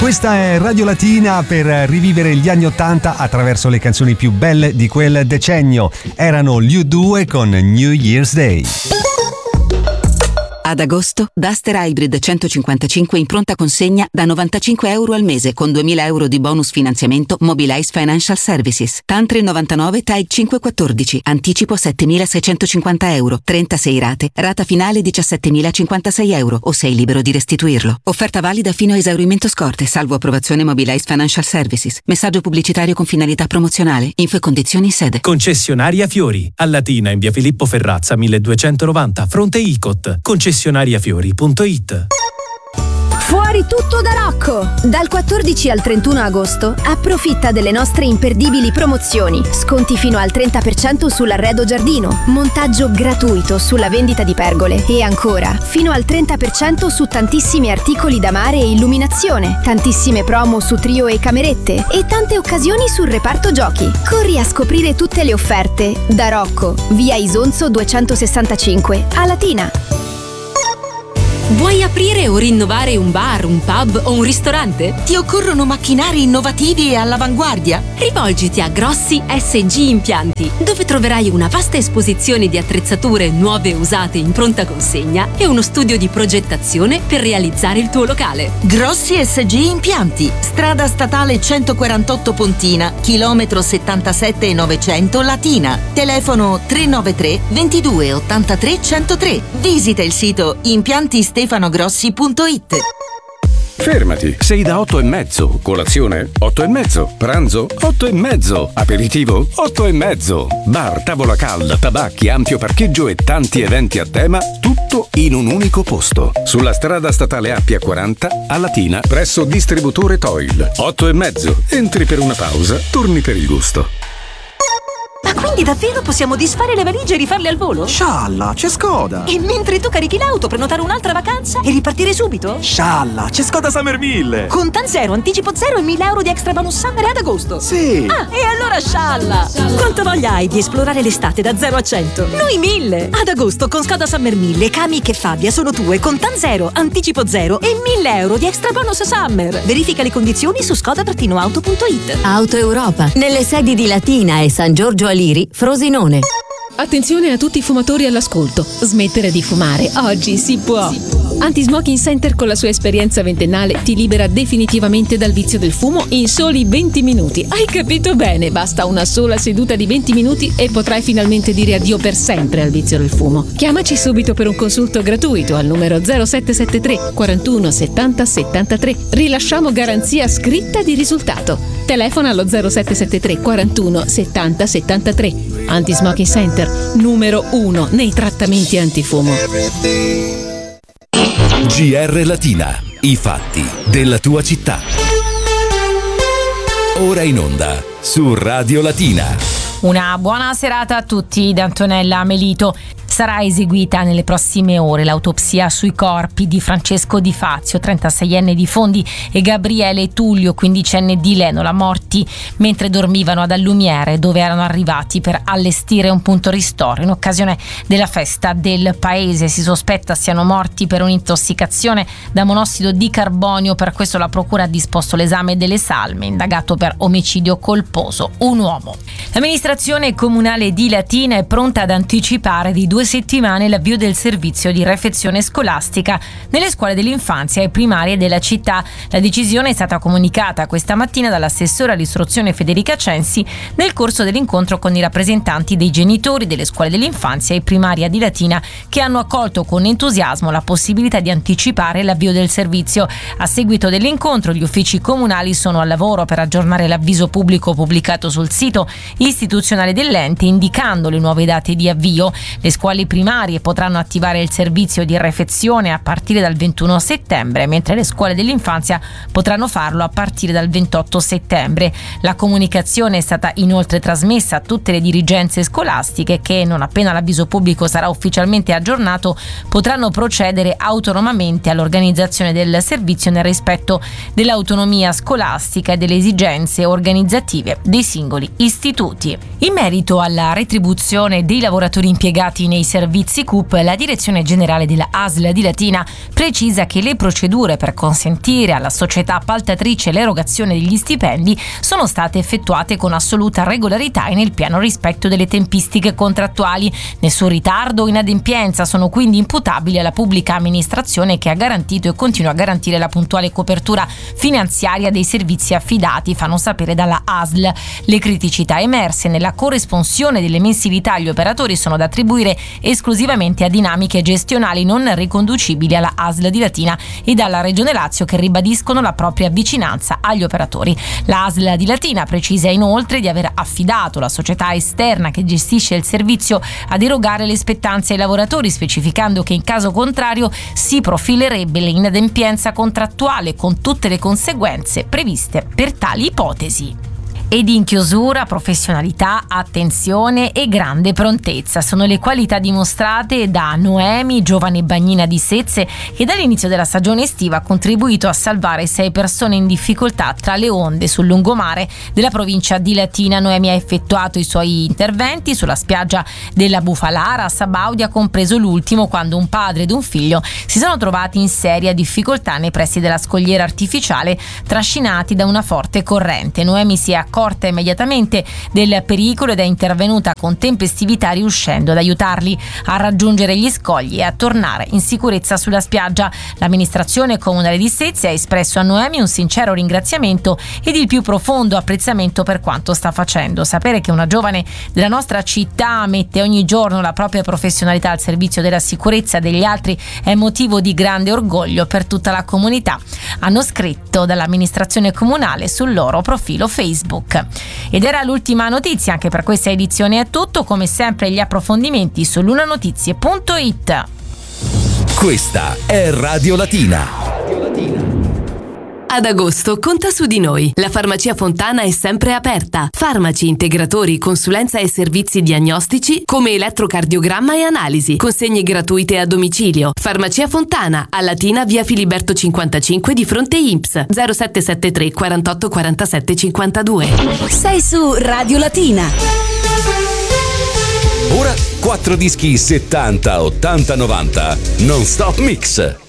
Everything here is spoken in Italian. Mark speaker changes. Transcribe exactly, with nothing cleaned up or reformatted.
Speaker 1: Questa è Radio Latina per rivivere gli anni ottanta attraverso le canzoni più belle di quel decennio. Erano gli U due con New Year's Day.
Speaker 2: Ad agosto, Duster Hybrid centocinquantacinque in pronta consegna da novantacinque euro al mese con duemila euro di bonus finanziamento Mobilize Financial Services. T A N tre novantanove T A I cinquecentoquattordici, anticipo settemilaseicentocinquanta euro, trentasei rate, rata finale diciassettemilacinquantasei euro o sei libero di restituirlo. Offerta valida fino a esaurimento scorte, salvo approvazione Mobilize Financial Services. Messaggio pubblicitario con finalità promozionale. Info e condizioni in sede.
Speaker 3: Concessionaria Fiori, a Latina in via Filippo Ferrazza milleduecentonovanta, fronte I C O T. Concessionaria Concessionariafiori punto it.
Speaker 4: Fuori tutto da Rocco! Dal quattordici al trentuno agosto approfitta delle nostre imperdibili promozioni. Sconti fino al trenta per cento sull'arredo giardino, montaggio gratuito sulla vendita di pergole e ancora fino al trenta per cento su tantissimi articoli da mare e illuminazione, tantissime promo su trio e camerette e tante occasioni sul reparto giochi. Corri a scoprire tutte le offerte da Rocco, via Isonzo duecentosessantacinque, a Latina.
Speaker 5: Vuoi aprire o rinnovare un bar, un pub o un ristorante? Ti occorrono macchinari innovativi e all'avanguardia? Rivolgiti a Grossi S G Impianti, dove troverai una vasta esposizione di attrezzature nuove e usate in pronta consegna e uno studio di progettazione per realizzare il tuo locale. Grossi S G Impianti, strada statale centoquarantotto Pontina, chilometro settantasette e novecento Latina. Telefono tre nove tre ventidue ottantatré centotré. Visita il sito impianti stefanogrossi punto it.
Speaker 6: Fermati, sei da otto e mezzo. Colazione? Otto e mezzo. Pranzo? Otto e mezzo. Aperitivo? Otto e mezzo. Bar, tavola calda, tabacchi, ampio parcheggio e tanti eventi a tema, tutto in un unico posto. Sulla strada statale Appia quaranta, a Latina, presso distributore Toil. Otto e mezzo. Entri per una pausa, torni per il gusto.
Speaker 5: Ma quindi davvero possiamo disfare le valigie e rifarle al volo?
Speaker 7: Scialla, c'è Skoda!
Speaker 5: E mentre tu carichi l'auto, prenotare un'altra vacanza e ripartire subito?
Speaker 7: Scialla, c'è Skoda Summer mille!
Speaker 5: Con T A N zero, anticipo zero e mille euro di extra bonus summer ad agosto!
Speaker 7: Sì!
Speaker 5: Ah, e allora scialla! Quanta voglia hai di esplorare l'estate da zero a cento? Noi mille! Ad agosto con Skoda Summer mille, Kamiq e Fabia sono tue con T A N zero, anticipo zero e mille euro di extra bonus summer! Verifica le condizioni su skoda auto punto it.
Speaker 8: Auto Europa, nelle sedi di Latina e San Giorgio Aliri, Frosinone.
Speaker 9: Attenzione a tutti i fumatori all'ascolto. Smettere di fumare oggi si può. Anti-Smoking Center con la sua esperienza ventennale ti libera definitivamente dal vizio del fumo in soli venti minuti. Hai capito bene? Basta una sola seduta di venti minuti e potrai finalmente dire addio per sempre al vizio del fumo. Chiamaci subito per un consulto gratuito al numero zero sette sette tre quarantuno settanta settantatré. Rilasciamo garanzia scritta di risultato. Telefona allo zero sette sette tre quarantuno settanta settantatré. Anti-Smoking Center, numero uno nei trattamenti antifumo.
Speaker 10: G R Latina, i fatti della tua città. Ora in onda su Radio Latina.
Speaker 11: Una buona serata a tutti da Antonella Melito. Sarà eseguita nelle prossime ore l'autopsia sui corpi di Francesco Di Fazio, trentaseienne di Fondi, e Gabriele Tullio, quindicenne di Lenola, morti mentre dormivano ad Allumiere, dove erano arrivati per allestire un punto ristoro in occasione della festa del paese. Si sospetta siano morti per un'intossicazione da monossido di carbonio, per questo la procura ha disposto l'esame delle salme. Indagato per omicidio colposo un uomo. L'amministrazione comunale di Latina è pronta ad anticipare di due settimane l'avvio del servizio di refezione scolastica nelle scuole dell'infanzia e primarie della città. La decisione è stata comunicata questa mattina dall'assessore all'istruzione Federica Censi nel corso dell'incontro con i rappresentanti dei genitori delle scuole dell'infanzia e primaria di Latina, che hanno accolto con entusiasmo la possibilità di anticipare l'avvio del servizio. A seguito dell'incontro, gli uffici comunali sono al lavoro per aggiornare l'avviso pubblico pubblicato sul sito istituzionale dell'ente, indicando le nuove date di avvio. Le scuole primarie potranno attivare il servizio di refezione a partire dal ventuno settembre, mentre le scuole dell'infanzia potranno farlo a partire dal ventotto settembre. La comunicazione è stata inoltre trasmessa a tutte le dirigenze scolastiche che, non appena l'avviso pubblico sarà ufficialmente aggiornato, potranno procedere autonomamente all'organizzazione del servizio nel rispetto dell'autonomia scolastica e delle esigenze organizzative dei singoli istituti. In merito alla retribuzione dei lavoratori impiegati nei servizi C U P, la direzione generale della A S L di Latina precisa che le procedure per consentire alla società appaltatrice l'erogazione degli stipendi sono state effettuate con assoluta regolarità e nel pieno rispetto delle tempistiche contrattuali. Nessun ritardo o inadempienza sono quindi imputabili alla pubblica amministrazione, che ha garantito e continua a garantire la puntuale copertura finanziaria dei servizi affidati, fanno sapere dalla A S L. Le criticità emerse nella corresponsione delle mensilità agli operatori sono da attribuire esclusivamente a dinamiche gestionali non riconducibili alla A S L di Latina e alla Regione Lazio, che ribadiscono la propria vicinanza agli operatori. La A S L di Latina precisa inoltre di aver affidato la società esterna che gestisce il servizio ad erogare le spettanze ai lavoratori, specificando che in caso contrario si profilerebbe l'inadempienza contrattuale con tutte le conseguenze previste per tali ipotesi. Ed in chiusura, professionalità, attenzione e grande prontezza sono le qualità dimostrate da Noemi, giovane bagnina di Sezze, che dall'inizio della stagione estiva ha contribuito a salvare sei persone in difficoltà tra le onde sul lungomare della provincia di Latina. Noemi ha effettuato i suoi interventi sulla spiaggia della Bufalara a Sabaudia, compreso l'ultimo quando un padre ed un figlio si sono trovati in seria difficoltà nei pressi della scogliera artificiale, trascinati da una forte corrente. Noemi si è accorta immediatamente del pericolo ed è intervenuta con tempestività, riuscendo ad aiutarli a raggiungere gli scogli e a tornare in sicurezza sulla spiaggia. L'amministrazione comunale di Sezze ha espresso a Noemi un sincero ringraziamento ed il più profondo apprezzamento per quanto sta facendo. Sapere che una giovane della nostra città mette ogni giorno la propria professionalità al servizio della sicurezza degli altri è motivo di grande orgoglio per tutta la comunità, hanno scritto dall'amministrazione comunale sul loro profilo Facebook. Ed era l'ultima notizia, anche per questa edizione è tutto. Come sempre gli approfondimenti su lunanotizie punto it.
Speaker 10: Questa è Radio Latina.
Speaker 12: Ad agosto conta su di noi. La Farmacia Fontana è sempre aperta. Farmaci, integratori, consulenza e servizi diagnostici come elettrocardiogramma e analisi. Consegne gratuite a domicilio. Farmacia Fontana, a Latina, via Filiberto cinquantacinque di fronte I N P S. zero sette sette tre quarantotto quarantasette cinquantadue.
Speaker 8: Sei su Radio Latina.
Speaker 10: Ora quattro dischi settanta, ottanta, novanta non stop mix.